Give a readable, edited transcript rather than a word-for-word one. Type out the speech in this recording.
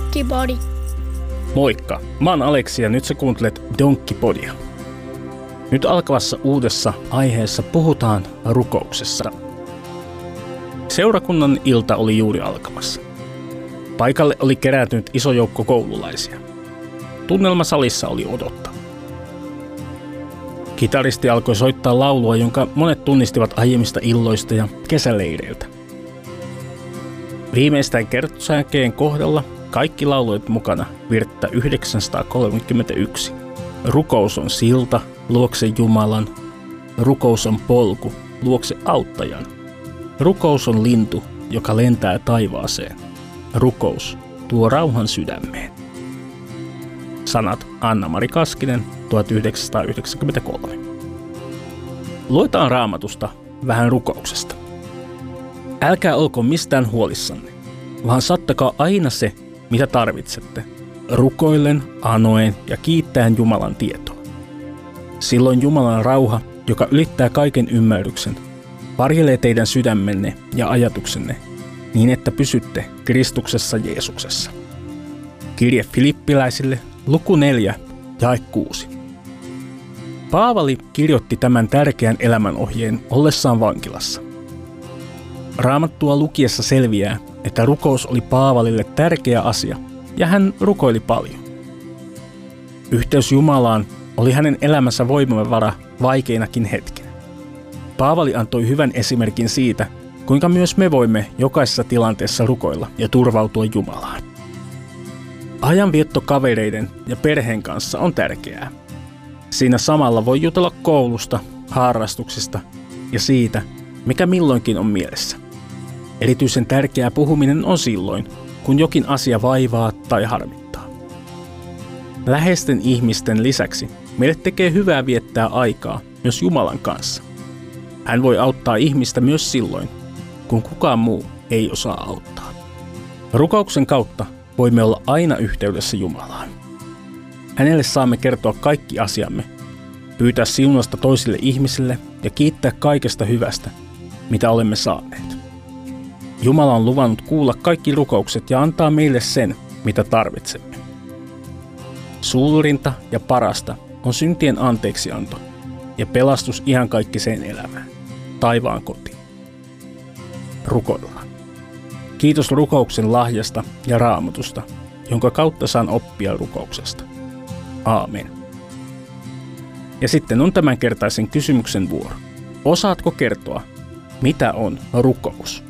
Donkkipodi. Moikka, mä oon Aleksi ja nyt sä kuuntelet Donkkipodia. Nyt alkavassa uudessa aiheessa puhutaan rukouksesta. Seurakunnan ilta oli juuri alkamassa. Paikalle oli kerääntynyt iso joukko koululaisia. Tunnelma salissa oli odottava. Kitaristi alkoi soittaa laulua, jonka monet tunnistivat aiemmista illoista ja kesäleireiltä. Viimeistään kertosäkeen kohdalla kaikki lauloivat mukana virttä 931. Rukous on silta luokse Jumalan, rukous on polku luokse auttajan. Rukous on lintu, joka lentää taivaaseen. Rukous tuo rauhan sydämeen. Sanat Anna-Mari Kaskinen, 1993. Luetaan Raamatusta vähän rukouksesta. Älkää olko mistään huolissanne, vaan saattakaa aina se, mitä tarvitsette, rukoillen, anoen ja kiittäen Jumalan tietoa. Silloin Jumalan rauha, joka ylittää kaiken ymmärryksen, varjelee teidän sydämenne ja ajatuksenne niin, että pysytte Kristuksessa Jeesuksessa. Kirje Filippiläisille, luku 4, jae 6. Paavali kirjoitti tämän tärkeän elämänohjeen ollessaan vankilassa. Raamattua lukiessa selviää, että rukous oli Paavalille tärkeä asia, ja hän rukoili paljon. Yhteys Jumalaan oli hänen elämänsä voimavara vaikeinakin hetkinä. Paavali antoi hyvän esimerkin siitä, kuinka myös me voimme jokaisessa tilanteessa rukoilla ja turvautua Jumalaan. Ajanvietto kavereiden ja perheen kanssa on tärkeää. Siinä samalla voi jutella koulusta, harrastuksista ja siitä, mikä milloinkin on mielessä. Erityisen tärkeää puhuminen on silloin, kun jokin asia vaivaa tai harmittaa. Läheisten ihmisten lisäksi meille tekee hyvää viettää aikaa myös Jumalan kanssa. Hän voi auttaa ihmistä myös silloin, kun kukaan muu ei osaa auttaa. Rukouksen kautta voimme olla aina yhteydessä Jumalaan. Hänelle saamme kertoa kaikki asiamme, pyytää siunasta toisille ihmisille ja kiittää kaikesta hyvästä, mitä olemme saaneet. Jumala on luvannut kuulla kaikki rukoukset ja antaa meille sen, mitä tarvitsemme. Suurinta ja parasta on syntien anteeksianto ja pelastus iankaikkiseen elämään, taivaan kotiin. Rukoillaan. Kiitos rukouksen lahjasta ja Raamatusta, jonka kautta saan oppia rukouksesta. Aamen. Ja sitten on tämänkertaisen kysymyksen vuoro. Osaatko kertoa, mitä on rukous?